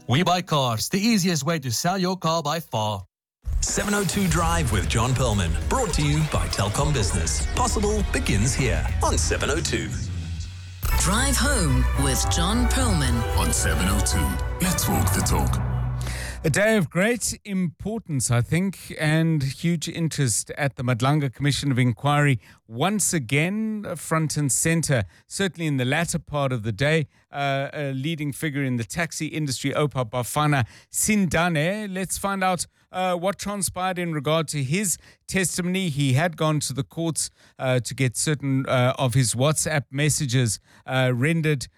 We Buy Cars, the easiest way to sell your car by far. 702 Drive with John Perlman. Brought to you by Telkom Business. Possible begins here on 702. Drive home with John Perlman on 702. Let's walk the talk. A day of great importance, I think, and huge interest at the Madlanga Commission of Inquiry. Once again, front and center, certainly in the latter part of the day, a leading figure in the taxi industry, Oupa Bafana Sindane. Let's find out what transpired in regard to his testimony. He had gone to the courts to get certain of his WhatsApp messages rendered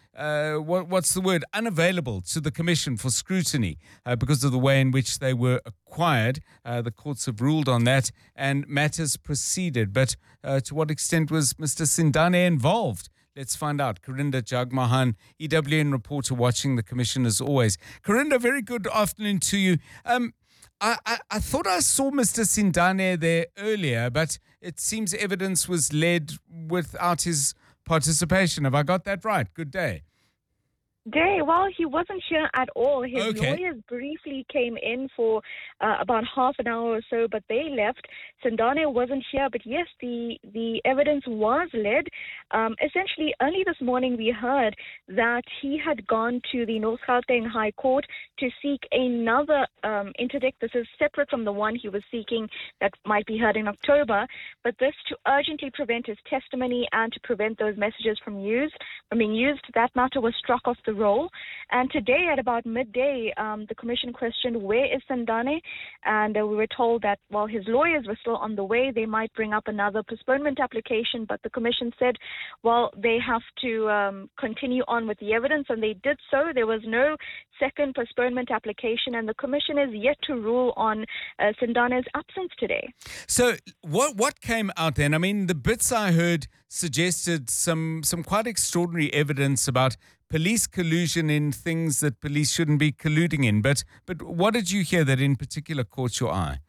unavailable to the Commission for scrutiny because of the way in which they were acquired. The courts have ruled on that and matters proceeded. But to what extent was Mr. Sindane involved? Let's find out. Karinda Jagmohan, EWN reporter watching the Commission as always. Karinda, very good afternoon to you. I thought I saw Mr. Sindane there earlier, but it seems evidence was led without his participation. Have I got that right? Good day. Well, he wasn't here at all. His lawyers briefly came in for about half an hour or so, but they left. Sindane wasn't here, but yes, the evidence was led. Essentially, early this morning we heard that he had gone to the North Gauteng High Court to seek another interdict. This is separate from the one he was seeking that might be heard in October, but this to urgently prevent his testimony and to prevent those messages from being used. That matter was struck off the roll. And today at about midday, the Commission questioned, where is Sindane? And we were told that while his lawyers were still on the way, they might bring up another postponement application. But the Commission said, well, they have to continue on with the evidence, and they did so. There was no second postponement application, and the Commission is yet to rule on Sindane's absence today. So what came out then? I mean, the bits I heard suggested some quite extraordinary evidence about police collusion in things that police shouldn't be colluding in. But what did you hear that in particular caught your eye?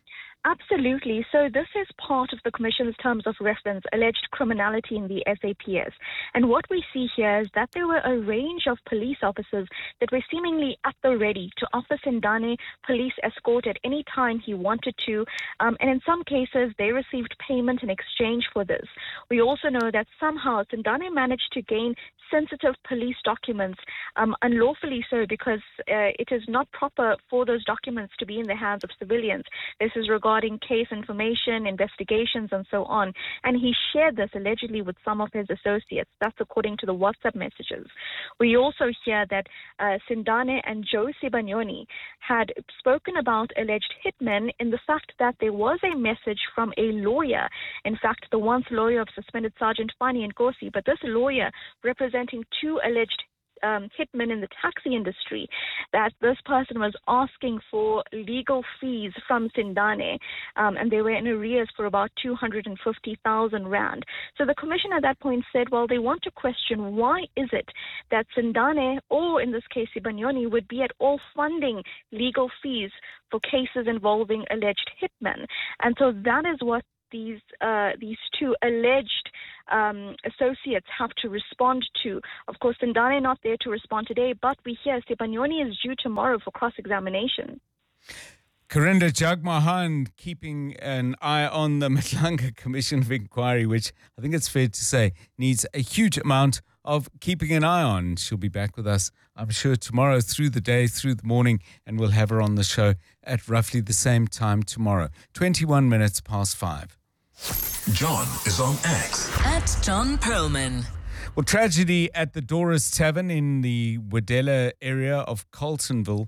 Absolutely. So this is part of the Commission's terms of reference, alleged criminality in the SAPS. And what we see here is that there were a range of police officers that were seemingly at the ready to offer Sindane police escort at any time he wanted to. And in some cases, they received payment in exchange for this. We also know that somehow Sindane managed to gain sensitive police documents, unlawfully so, because it is not proper for those documents to be in the hands of civilians. This is regarding case information, investigations, and so on. And he shared this allegedly with some of his associates. That's according to the WhatsApp messages. We also hear that Sindane and Joe Sibanyoni had spoken about alleged hitmen in the fact that there was a message from a lawyer, in fact, the once lawyer of suspended Sergeant Fani Nkosi, but this lawyer representing two alleged hitmen in the taxi industry, that this person was asking for legal fees from Sindane, and they were in arrears for about 250,000 rand. So the Commission at that point said, well, they want to question why is it that Sindane, or in this case Sibanyoni, would be at all funding legal fees for cases involving alleged hitmen. And so that is what these two alleged associates have to respond to. Of course, Sindane not there to respond today, but we hear Sibanyoni is due tomorrow for cross-examination. Karinda Jagmohan keeping an eye on the Madlanga Commission of Inquiry, which I think it's fair to say needs a huge amount of keeping an eye on. She'll be back with us, I'm sure, tomorrow through the day, through the morning, and we'll have her on the show at roughly the same time tomorrow. 21 minutes past 5. John is on X. At John Perlman. Well, tragedy at the Doris Tavern in the Wadela area of Carltonville.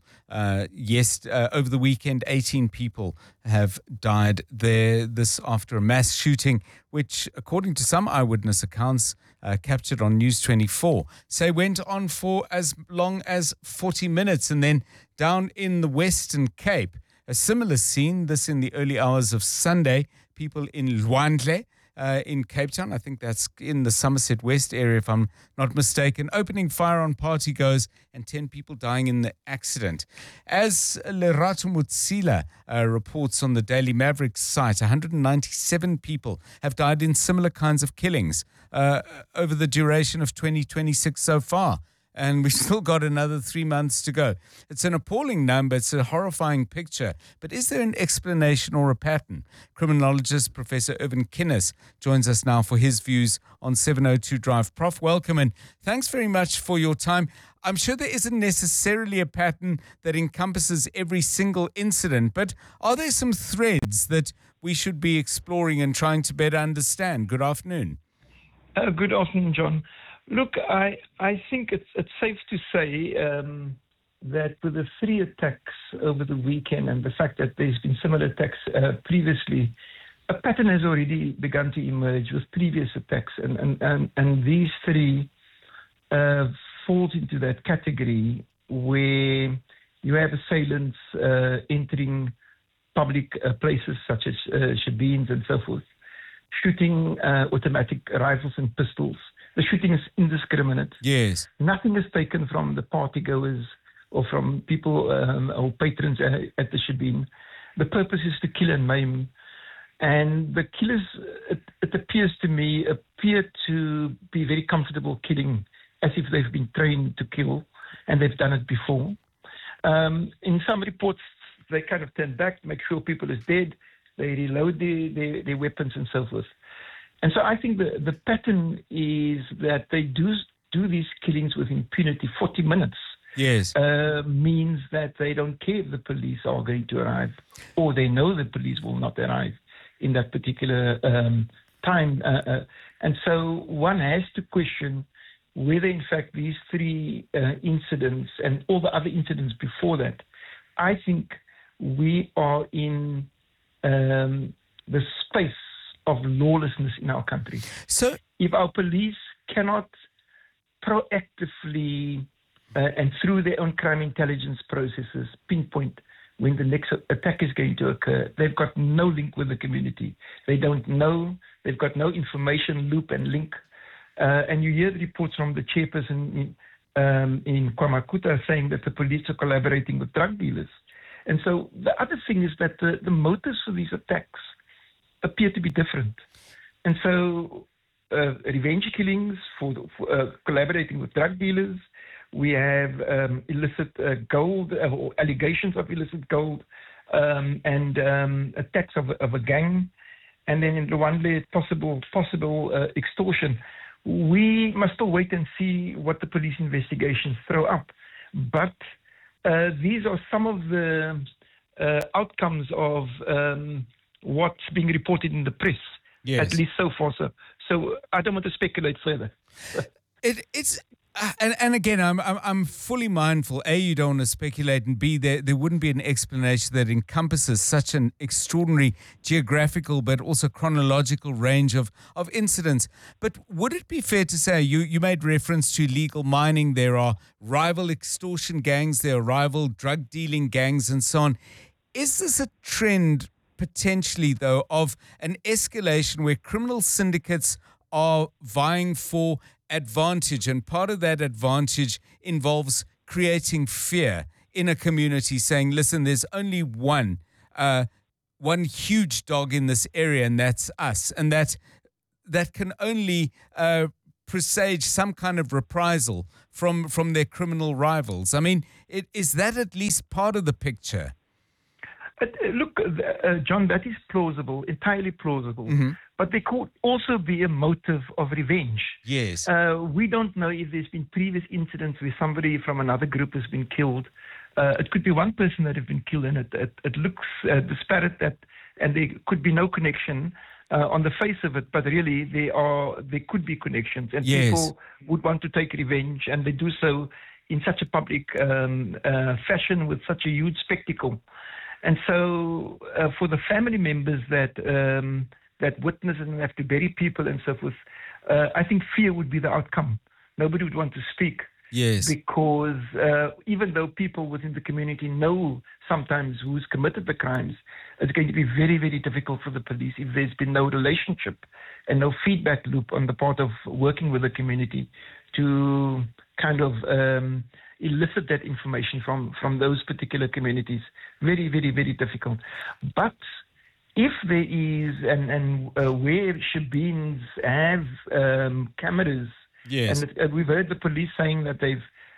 Over the weekend, 18 people have died there. This after a mass shooting, which, according to some eyewitness accounts, captured on News 24, say went on for as long as 40 minutes. And then down in the Western Cape, a similar scene, this in the early hours of Sunday, people in Lwandle, in Cape Town, I think that's in the Somerset West area if I'm not mistaken, opening fire on partygoers and 10 people dying in the accident. As Lerato Mutsila reports on the Daily Maverick site, 197 people have died in similar kinds of killings over the duration of 2026 so far. and we've still got another 3 months to go. It's an appalling number. It's a horrifying picture. But is there an explanation or a pattern? Criminologist Professor Irvin Kinnes joins us now for his views on 702 Drive. Prof, welcome, and thanks very much for your time. I'm sure there isn't necessarily a pattern that encompasses every single incident, but are there some threads that we should be exploring and trying to better understand? Good afternoon. Good afternoon, John. Look, I think it's safe to say that with the 3 attacks over the weekend and the fact that there's been similar attacks previously, a pattern has already begun to emerge with previous attacks, and these 3 falls into that category where you have assailants entering public places such as shebeens and so forth, shooting automatic rifles and pistols. The shooting is indiscriminate. Yes. Nothing is taken from the partygoers or from people or patrons at the shebeen. The purpose is to kill and maim. And the killers, it appears to me, appear to be very comfortable killing as if they've been trained to kill, and they've done it before. In some reports, they kind of turn back to make sure people is dead. They reload their weapons and so forth. And so I think the pattern is that they do these killings with impunity. 40 minutes Yes. Means that they don't care if the police are going to arrive, or they know the police will not arrive in that particular time. And so one has to question whether, in fact, these 3 incidents and all the other incidents before that, I think we are in the space of lawlessness in our country. So, if our police cannot proactively and through their own crime intelligence processes pinpoint when the next attack is going to occur, they've got no link with the community. They don't know. They've got no information loop and link. And you hear the reports from the chairperson in KwaMakuta saying that the police are collaborating with drug dealers. And so the other thing is that the motives for these attacks appear to be different. And so revenge killings for collaborating with drug dealers. We have illicit gold or allegations of illicit gold and attacks of a gang. And then in Rwanda, possible extortion. We must still wait and see what the police investigations throw up. But these are some of the outcomes of what's being reported in the press, yes. At least so far. So I don't want to speculate further. It's and again, I'm fully mindful. A, you don't want to speculate, and B, there wouldn't be an explanation that encompasses such an extraordinary geographical but also chronological range of incidents. But would it be fair to say, you made reference to legal mining, there are rival extortion gangs, there are rival drug dealing gangs and so on. Is this a trend potentially, though, of an escalation where criminal syndicates are vying for advantage, and part of that advantage involves creating fear in a community, saying, listen, there's only one huge dog in this area, and that's us, and that can only presage some kind of reprisal from their criminal rivals. I mean, is that at least part of the picture? Look, John, that is plausible, entirely plausible. Mm-hmm. But there could also be a motive of revenge. Yes. We don't know if there's been previous incidents where somebody from another group has been killed. It could be one person that has been killed, and it looks disparate, and there could be no connection on the face of it. But really, there could be connections, and yes. people would want to take revenge, and they do so in such a public fashion with such a huge spectacle. And so, for the family members that witness and have to bury people and so forth, I think fear would be the outcome. Nobody would want to speak. Yes. Because even though people within the community know sometimes who's committed the crimes, it's going to be very, very difficult for the police if there's been no relationship and no feedback loop on the part of working with the community to kind of elicit that information from those particular communities. Very, very, very difficult. But if there is, and where shebeens have cameras, yes. and we've heard the police saying that they've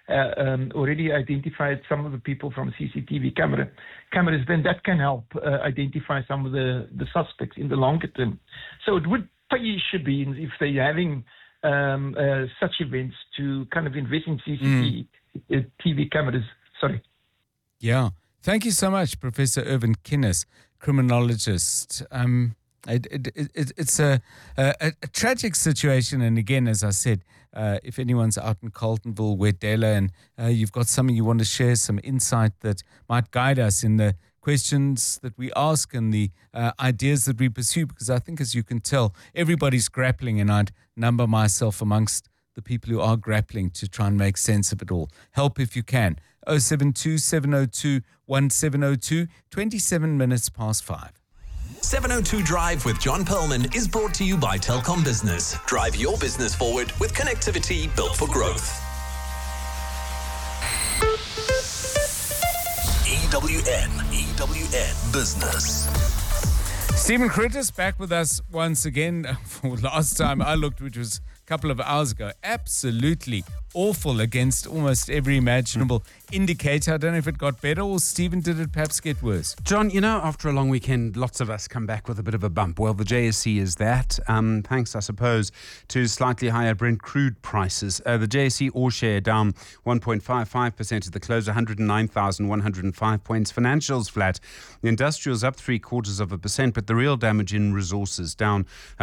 already identified some of the people from CCTV cameras, then that can help identify some of the suspects in the longer term. So it would pay Shebeens if they're having such events to kind of invest in CCTV cameras. Sorry. Yeah. Thank you so much, Professor Irvin Kinnes, criminologist. It's a tragic situation. And again, as I said, if anyone's out in Carletonville, Wedella, and you've got something you want to share, some insight that might guide us in the questions that we ask and the ideas that we pursue, because I think, as you can tell, everybody's grappling, and I'd number myself amongst the people who are grappling to try and make sense of it all. Help if you can. 072-702-1702, 27 minutes past 5. 702 Drive with John Perlman is brought to you by Telkom Business. Drive your business forward with connectivity built for growth. EWN Business. Stephen Critters back with us once again. For last time I looked, which was a couple of hours ago, absolutely awful against almost every imaginable indicator. I don't know if it got better, or Stephen, did it perhaps get worse? John, after a long weekend, lots of us come back with a bit of a bump. Well, the JSE is that, thanks, I suppose, to slightly higher Brent crude prices. The JSE All Share down 1.55% at the close, 109,105 points. Financials flat. The industrials up 0.75%, but the real damage in resources down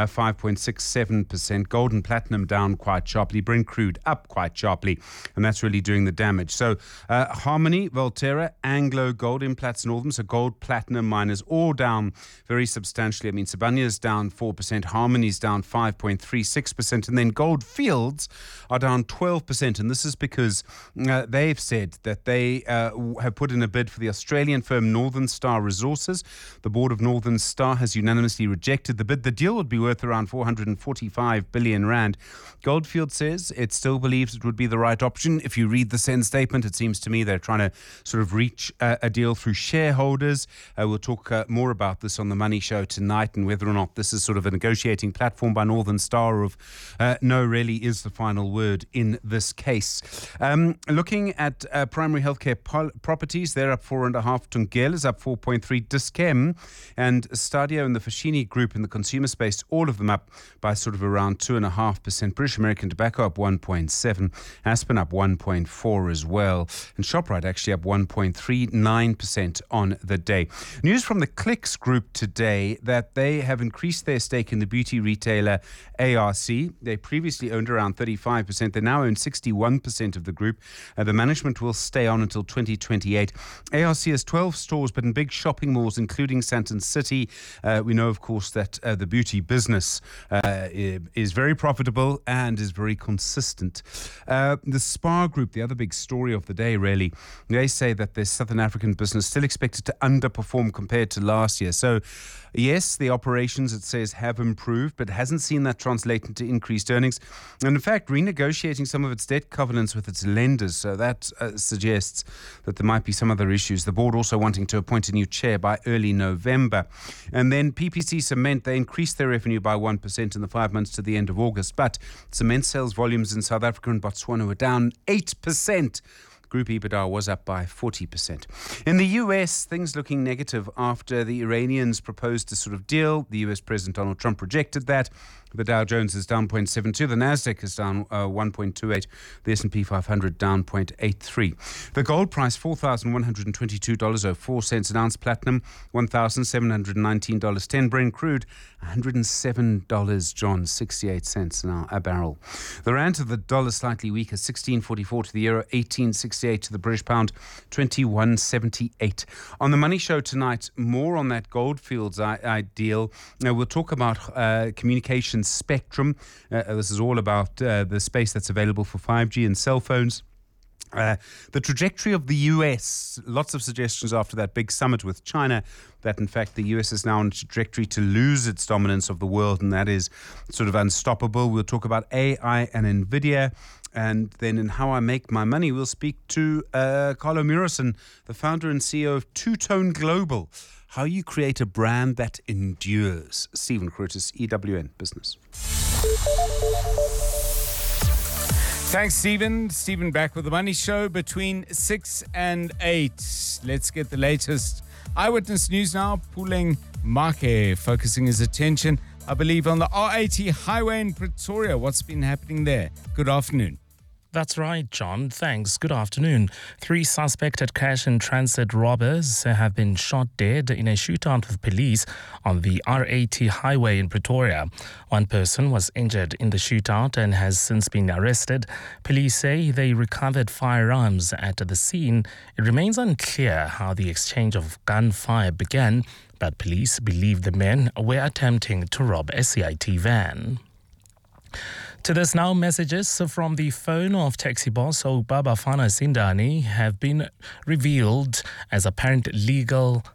5.67%. Gold and platinum down quite sharply. Brent crude up quite sharply, and that's really doing the damage. So Harmony, Valterra, Anglo, Gold Implats, Northern, so gold, platinum, miners all down very substantially. I mean, Sibanya's down 4%, Harmony's down 5.36%, and then Gold Fields are down 12%, and this is because they've said that they have put in a bid for the Australian firm Northern Star Resources. The board of Northern Star has unanimously rejected the bid. The deal would be worth around 445 billion rand. Goldfield says it still believes it would be the right option. If you read the SEN statement, it seems to me they're trying to sort of reach a deal through shareholders. We'll talk more about this on the Money Show tonight, and whether or not this is sort of a negotiating platform by Northern Star, or if no really is the final word in this case. Looking at primary healthcare properties, they're up 4.5%. Tungela is up 4.3%. Dis-Chem and Stadio and the Fashini Group in the consumer space, all of them up by sort of around 2.5%. British American Tobacco up 1.7%. Aspen up 1.4% as well. And ShopRite actually up 1.39% on the day. News from the Clicks Group today that they have increased their stake in the beauty retailer ARC. They previously owned around 35%. They now own 61% of the group. The management will stay on until 2028. ARC has 12 stores, but in big shopping malls, including Sandton City. We know, of course, that the beauty business is very profitable and is very consistent. The SPAR Group, the other big story of the day, really, they say that their Southern African business still expected to underperform compared to last year. So, yes, the operations, it says, have improved, but hasn't seen that translate into increased earnings. And in fact, renegotiating some of its debt covenants with its lenders. So that suggests that there might be some other issues. The board also wanting to appoint a new chair by early November. And then PPC Cement, they increased their revenue by 1% in the 5 months to the end of August. But cement sales volumes in South Africa and Botswana were down 8%. Group EBITDA was up by 40%. In the US, things looking negative after the Iranians proposed a sort of deal. The US President Donald Trump rejected that. The Dow Jones is down 0.72. The Nasdaq is down 1.28. The S&P 500 down 0.83. The gold price, $4,122.04 an ounce. Platinum, $1,719.10. Brent crude, $107, John, 68 cents a barrel. The rand to the dollar slightly weaker, 16.44 to the euro, 18.68 to the British pound, 21.78. On the Money Show tonight, more on that Goldfields deal. Now, we'll talk about communication spectrum. This is all about the space that's available for 5G and cell phones. The trajectory of the US, lots of suggestions after that big summit with China that in fact the US is now on a trajectory to lose its dominance of the world, and that is sort of unstoppable. We'll talk about AI and NVIDIA. And then in How I Make My Money, we'll speak to Carlo Murison, the founder and CEO of Two Tone Global. How you create a brand that endures. Stephen Curtis, EWN Business. Thanks, Stephen. Stephen back with the Money Show between 6 and 8. Let's get the latest Eyewitness News now. Puleng Make focusing his attention, I believe, on the R80 highway in Pretoria. What's been happening there? Good afternoon. That's right, John. Thanks. Good afternoon. 3 suspected cash-in-transit robbers have been shot dead in a shootout with police on the R80 highway in Pretoria. One person was injured in the shootout and has since been arrested. Police say they recovered firearms at the scene. It remains unclear how the exchange of gunfire began, but police believe the men were attempting to rob a CIT van. To this now, messages from the phone of taxi boss Bafana Sindani have been revealed as apparent legal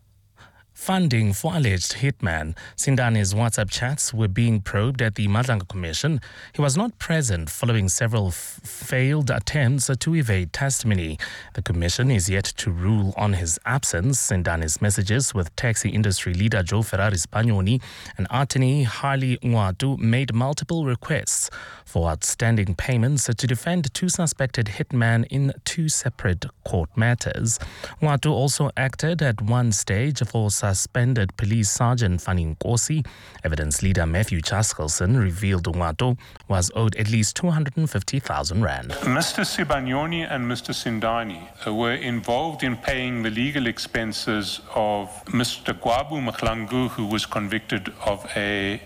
funding for alleged hitman. Sindani's WhatsApp chats were being probed at the Madlanga Commission. He was not present following several failed attempts to evade testimony. The Commission is yet to rule on his absence. Sindani's messages with taxi industry leader Joe Ferrari Spagnoni and attorney Harley Nwatu made multiple requests for outstanding payments to defend 2 suspected hitmen in 2 separate court matters. Nwatu also acted at one stage for suspended police sergeant Fanny Nkosi. Evidence leader Matthew Chaskelson revealed Nwatu was owed at least 250,000 rand. Mr. Sibagnoni and Mr. Sindani were involved in paying the legal expenses of Mr. Gwabu Mkhlangu, who was convicted of a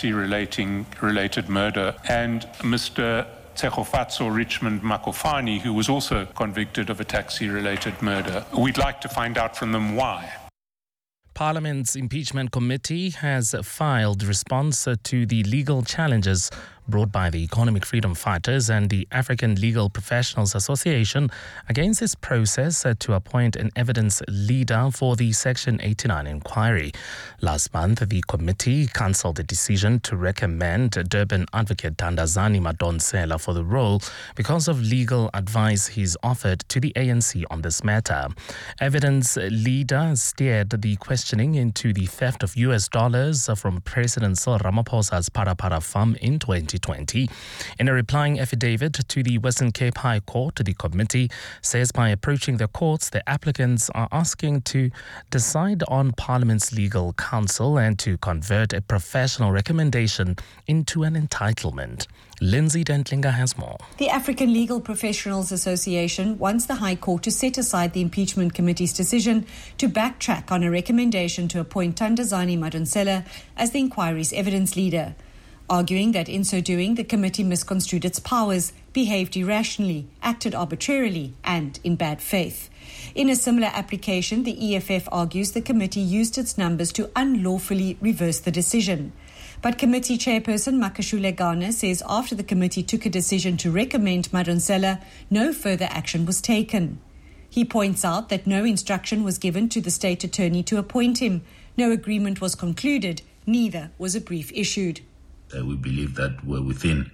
taxi-related murder, and Mr. Tsegofatso Richmond Makofani, who was also convicted of a taxi-related murder. We'd like to find out from them why. Parliament's impeachment committee has filed response to the legal challenges brought by the Economic Freedom Fighters and the African Legal Professionals Association against this process to appoint an evidence leader for the Section 89 inquiry. Last month, the committee cancelled the decision to recommend Durban advocate Thandazani Madonsela for the role because of legal advice he's offered to the ANC on this matter. Evidence leader steered the questioning into the theft of US dollars from President Cyril Ramaphosa's Parapara farm in 2020. In a replying affidavit to the Western Cape High Court, the committee says by approaching the courts, the applicants are asking to decide on Parliament's legal counsel and to convert a professional recommendation into an entitlement. Lindsay Dentlinger has more. The African Legal Professionals Association wants the High Court to set aside the impeachment committee's decision to backtrack on a recommendation to appoint Thandazani Madonsela as the inquiry's evidence leader, arguing that in so doing, the committee misconstrued its powers, behaved irrationally, acted arbitrarily, and in bad faith. In a similar application, the EFF argues the committee used its numbers to unlawfully reverse the decision. But committee chairperson Makashule Garner says after the committee took a decision to recommend Madonsela, no further action was taken. He points out that no instruction was given to the state attorney to appoint him, no agreement was concluded, neither was a brief issued. We believe that we're within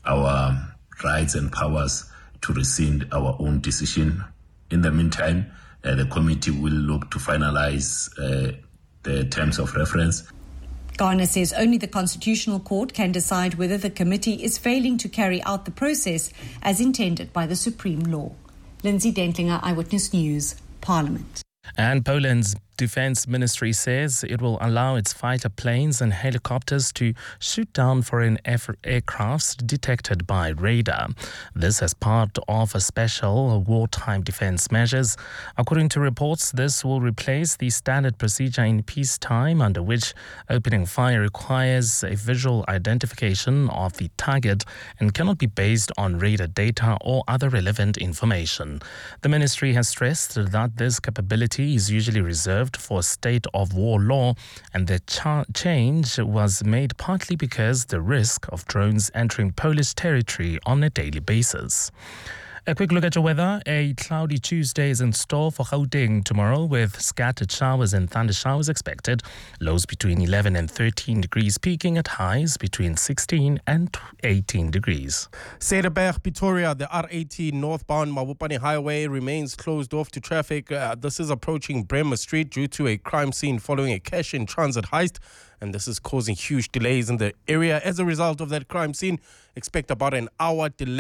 our rights and powers to rescind our own decision. In the meantime, the committee will look to finalize the terms of reference. Garner says only the Constitutional Court can decide whether the committee is failing to carry out the process as intended by the Supreme Law. Lindsay Dentlinger, Eyewitness News, Parliament. And Poland's Defense Ministry says it will allow its fighter planes and helicopters to shoot down foreign aircrafts detected by radar. This as part of a special wartime defense measures. According to reports, this will replace the standard procedure in peacetime under which opening fire requires a visual identification of the target and cannot be based on radar data or other relevant information. The ministry has stressed that this capability is usually reserved for state of war law, and the change was made partly because the risk of drones entering Polish territory on a daily basis. A quick look at your weather. A cloudy Tuesday is in store for Gauteng tomorrow with scattered showers and thunder showers expected. Lows between 11 and 13 degrees, peaking at highs between 16 and 18 degrees. Cederberg, Pretoria, the R80 northbound Mabopane Highway remains closed off to traffic. This is approaching Bremer Street due to a crime scene following a cash-in-transit heist. And this is causing huge delays in the area. As a result of that crime scene, expect about an hour delay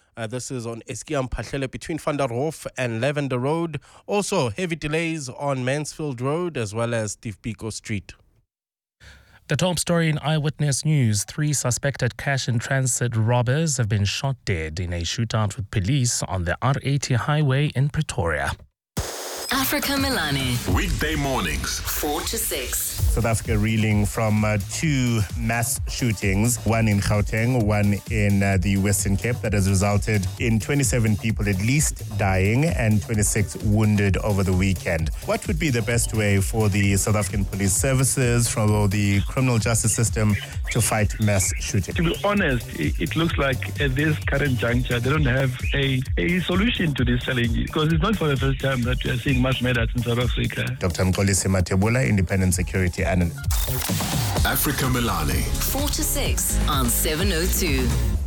This is on Eskiam Pahlele between Van der Hof and Lavender Road. Also, heavy delays on Mansfield Road as well as Steve Biko Street. The top story in Eyewitness News: 3 suspected cash-in-transit robbers have been shot dead in a shootout with police on the R80 highway in Pretoria. Africa Milani. Weekday mornings, 4 to 6. South Africa reeling from 2 mass shootings, one in Gauteng, one in the Western Cape, that has resulted in 27 people at least dying and 26 wounded over the weekend. What would be the best way for the South African police services, for the criminal justice system to fight mass shooting? To be honest, it looks like at this current juncture, they don't have a solution to this challenge, because it's not for the first time that we are seeing mass murders in South Africa. Dr. Mxolisi Matebula, independent security analyst. Africa Milani. 4 to 6 on 702.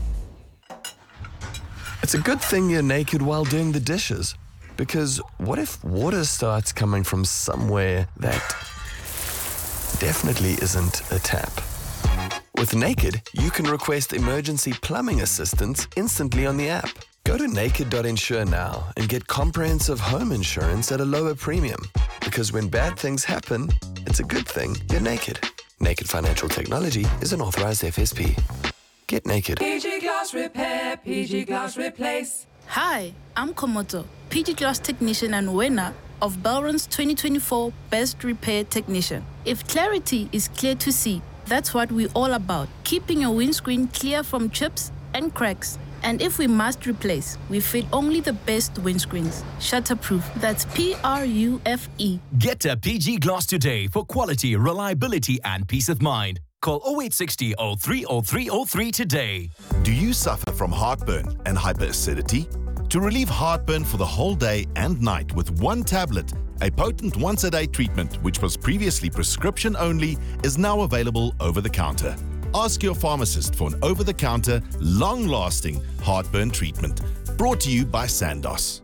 It's a good thing you're naked while doing the dishes, because what if water starts coming from somewhere that definitely isn't a tap? With Naked, you can request emergency plumbing assistance instantly on the app. Go to naked.insure now and get comprehensive home insurance at a lower premium. Because when bad things happen, it's a good thing you're naked. Naked Financial Technology is an authorized FSP. Get naked. PG Glass Repair, PG Glass Replace. Hi, I'm Komoto, PG Glass Technician and winner of Belron's 2024 Best Repair Technician. If clarity is clear to see, that's what we're all about. Keeping your windscreen clear from chips and cracks. And if we must replace, we fit only the best windscreens. Shutterproof, that's PRUFE. Get to PG Glass today for quality, reliability and peace of mind. Call 0860 030303 today. Do you suffer from heartburn and hyperacidity? To relieve heartburn for the whole day and night with one tablet, a potent once-a-day treatment which was previously prescription only is now available over the counter. Ask your pharmacist for an over-the-counter, long-lasting heartburn treatment. Brought to you by Sandoz.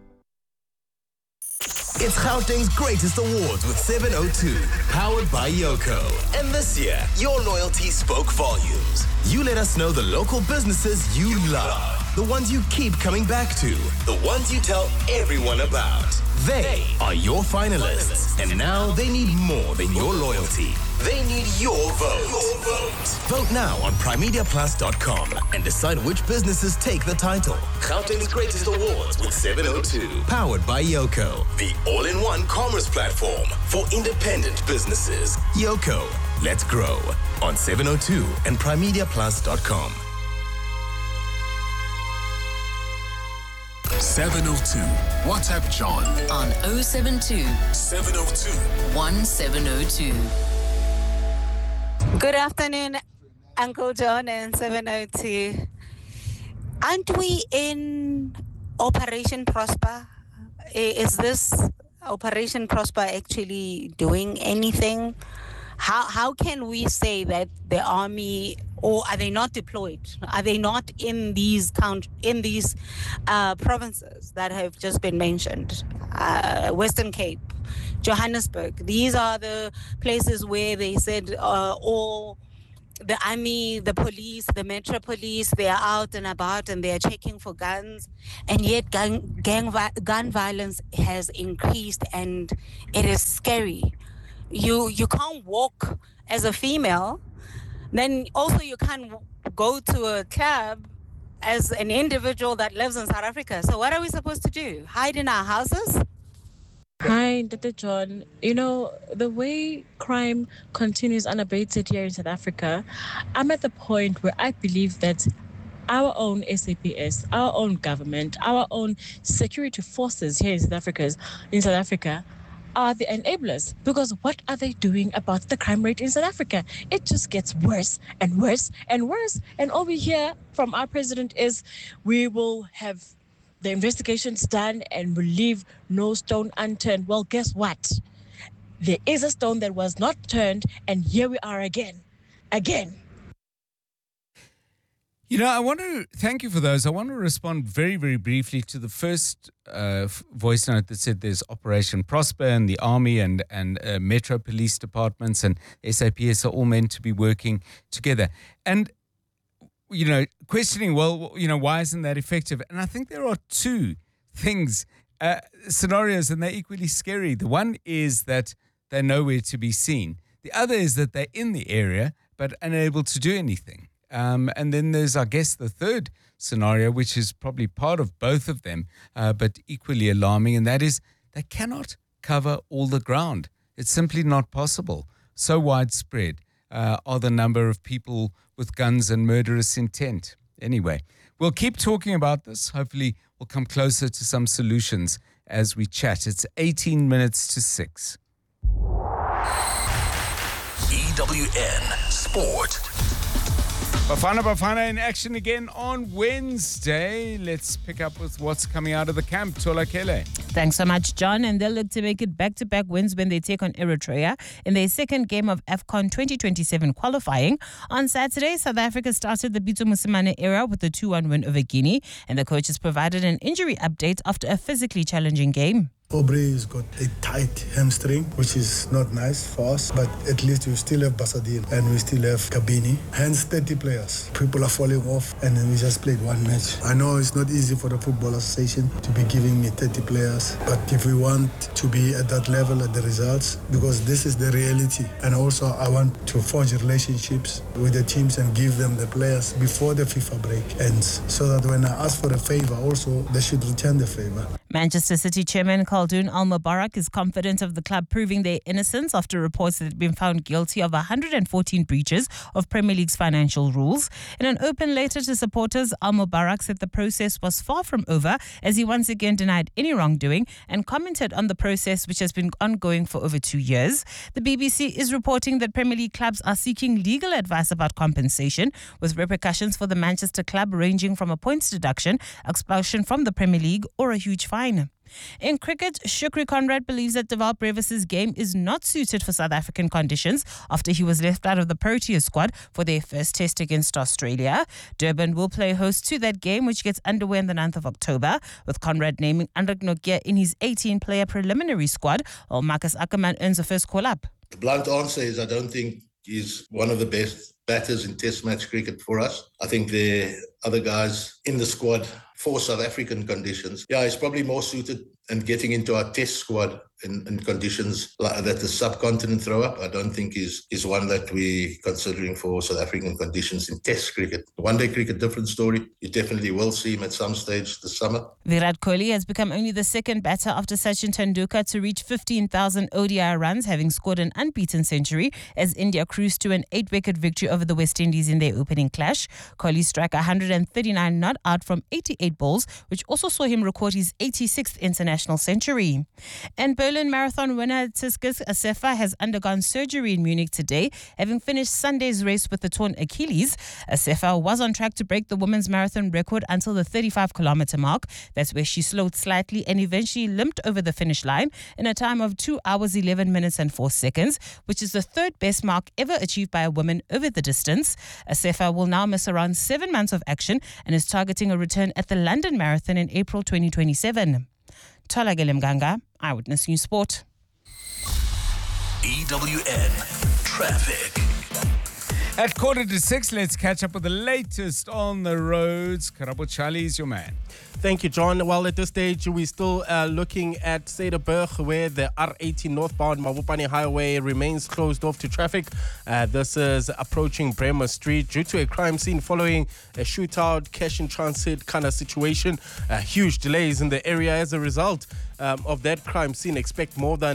It's Gauteng's greatest awards with 702, powered by Yoko. And this year, your loyalty spoke volumes. You let us know the local businesses you love, the ones you keep coming back to, the ones you tell everyone about. They are your finalists, and now they need more than your loyalty. They need your vote. Vote now on primediaplus.com and decide which businesses take the title. Gauteng's greatest awards with 702, powered by Yoko, the all-in-one commerce platform for independent businesses. Yoko, let's grow on 702 and primediaplus.com. 702. WhatsApp John on 072 702 1702. Good afternoon, Uncle John and 702. Aren't we in Operation Prosper? Is this Operation Prosper actually doing anything? How can we say that the army, or are they not deployed? Are they not in these provinces that have just been mentioned? Western Cape, Johannesburg. These are the places where they said all the army, the police, the Metro Police, they are out and about and they are checking for guns. And yet gun violence has increased and it is scary. You can't walk as a female. Then also you can't go to a club as an individual that lives in South Africa. So what are we supposed to do? Hide in our houses? Hi, Dr. John. You know, the way crime continues unabated here in South Africa, I'm at the point where I believe that our own SAPS, our own government, our own security forces here in South Africa are the enablers, because what are they doing about the crime rate in South Africa? It just gets worse and worse and worse. And all we hear from our president is we will have the investigations done and will leave no stone unturned. Well, guess what? There is a stone that was not turned, and here we are again. You know, I want to thank you for those. I want to respond very, very briefly to the first voice note that said there's Operation Prosper and the Army and Metro Police Departments and SAPS are all meant to be working together. And questioning, why isn't that effective? And I think there are two things, scenarios, and they're equally scary. The one is that they're nowhere to be seen. The other is that they're in the area but unable to do anything. And then there's, I guess, the third scenario, which is probably part of both of them, but equally alarming, and that is they cannot cover all the ground. It's simply not possible. So widespread are the number of people with guns and murderous intent. Anyway, we'll keep talking about this. Hopefully we'll come closer to some solutions as we chat. It's 18 minutes to 6. EWN Sport. Bafana in action again on Wednesday. Let's pick up with what's coming out of the camp. Tola Kele. Thanks so much, John. And they'll look to make it back-to-back wins when they take on Eritrea in their second game of AFCON 2027 qualifying. On Saturday, South Africa started the Bito Mosimane era with a 2-1 win over Guinea, and the coaches provided an injury update after a physically challenging game. Aubrey has got a tight hamstring, which is not nice for us, but at least we still have Basadil and we still have Kabini. Hence 30 players. People are falling off and then we just played one match. I know it's not easy for the Football Association to be giving me 30 players, but if we want to be at that level at the results, because this is the reality, and also I want to forge relationships with the teams and give them the players before the FIFA break ends, so that when I ask for a favor also, they should return the favor. Manchester City chairman Khaldoon Al-Mubarak is confident of the club proving their innocence after reports that they've been found guilty of 114 breaches of Premier League's financial rules. In an open letter to supporters, Al-Mubarak said the process was far from over, as he once again denied any wrongdoing and commented on the process, which has been ongoing for over 2 years. The BBC is reporting that Premier League clubs are seeking legal advice about compensation, with repercussions for the Manchester club ranging from a points deduction, expulsion from the Premier League, or a huge fine. In cricket, Shukri Conrad believes that Deval Brevis' game is not suited for South African conditions after he was left out of the Proteas squad for their first test against Australia. Durban will play host to that game, which gets underway on the 9th of October, with Conrad naming Andrik Nokia in his 18-player preliminary squad, while Marcus Ackerman earns a first call-up. The blunt answer is I don't think he's one of the best batters in Test match cricket for us. I think there are other guys in the squad for South African conditions. Yeah, he's probably more suited and getting into our Test squad in conditions like that the subcontinent throw up. I don't think is one that we're considering for South African conditions in Test cricket. One-day cricket, different story. You definitely will see him at some stage this summer. Virat Kohli has become only the second batter after Sachin Tendulkar to reach 15,000 ODI runs, having scored an unbeaten century as India cruised to an 8-wicket victory over the West Indies in their opening clash. Kohli struck 139 not out from 88 balls, which also saw him record his 86th international century. And Berlin Marathon winner Tzitzikas Assefa has undergone surgery in Munich today, having finished Sunday's race with a torn Achilles. Assefa was on track to break the women's marathon record until the 35-kilometer mark. That's where she slowed slightly and eventually limped over the finish line in a time of 2 hours, 11 minutes and 4 seconds, which is the third best mark ever achieved by a woman over the distance. Assefa will now miss around 7 months of action and is targeting a return at the London Marathon in April 2027. Tola Mganga, Eyewitness News Sport. EWN Traffic. At 5:45, let's catch up with the latest on the roads. Karabo Charlie is your man. Thank you, John. Well, at this stage, we're still looking at Cederberg, where the R80 northbound Mabopane Highway remains closed off to traffic. This is approaching Bremer Street due to a crime scene following a shootout, cash in transit kind of situation. Huge delays in the area as a result of that crime scene. Expect more than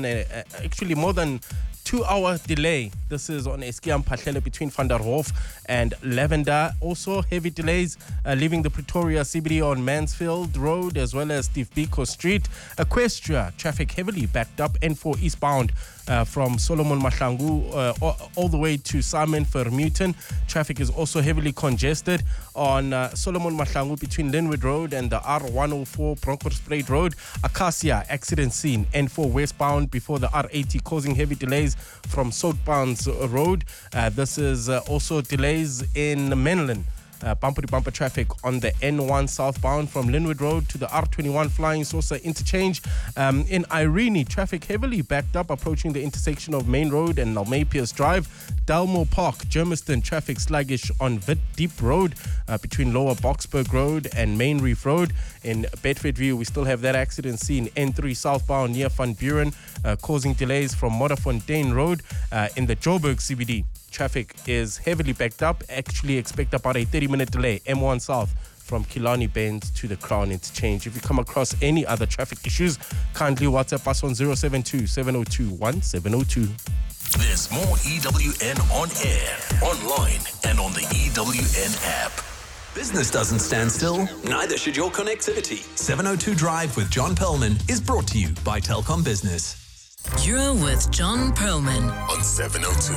2-hour delay. This is on Eskiam Patlele between Van der Hof and Lavender. Also heavy delays leaving the Pretoria CBD on Mansfield Road as well as Steve Biko Street. Equestria, traffic heavily backed up. N4 eastbound from Solomon Mahlangu all the way to Simon Vermeulen. Traffic is also heavily congested on Solomon Mahlangu between Linwood Road and the R104 Bronkhorstspruit Road. Acacia accident scene. N4 westbound before the R80 causing heavy delays from Soutbounds Road. This is also delays in Menlyn bumper-to-bumper traffic on the N1 southbound from Linwood Road to the R21 Flying Saucer interchange. In Irene, traffic heavily backed up approaching the intersection of Main Road and Nalmapius Drive. Dalmore Park, Germiston, traffic sluggish on Vit Deep Road between Lower Boxburg Road and Main Reef Road. In Bedfordview, we still have that accident scene, N3 southbound near Van Buren, causing delays from Modderfontein Road. In the Joburg CBD, traffic is heavily backed up. Actually expect about a 30-minute delay, M1 South from Killarney Bend to the Crown Interchange. If you come across any other traffic issues, kindly WhatsApp us on 072-702-1702. There's more EWN on air, online, and on the EWN app. Business doesn't stand still, neither should your connectivity. 702 Drive with John Perlman is brought to you by Telkom Business. You're with John Perlman on 702.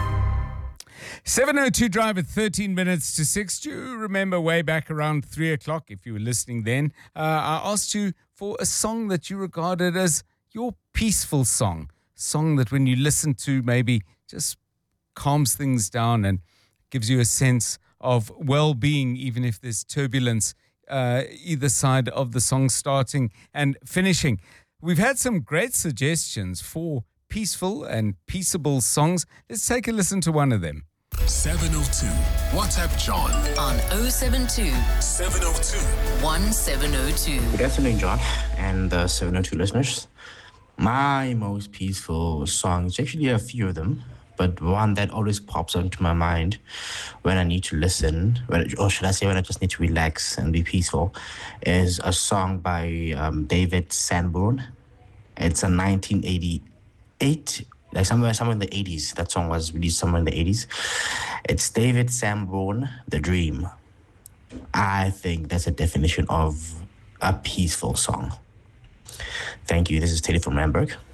702 Drive at 13 minutes to 6. Do you remember way back around 3 o'clock, if you were listening then, I asked you for a song that you regarded as your peaceful song. Song that when you listen to maybe just calms things down and gives you a sense of well-being, even if there's turbulence either side of the song starting and finishing. We've had some great suggestions for peaceful and peaceable songs. Let's take a listen to one of them. 702. WhatsApp John on 072 702 1702. Good afternoon, John, and the 702 listeners. My most peaceful songs, actually a few of them, but one that always pops onto my mind when I need to listen, or should I say when I just need to relax and be peaceful, is a song by David Sanborn. It's a 1988, like somewhere in the 80s. That song was released somewhere in the 80s. It's David Sanborn, The Dream. I think that's a definition of a peaceful song. Thank you. This is Teddy from Randburg.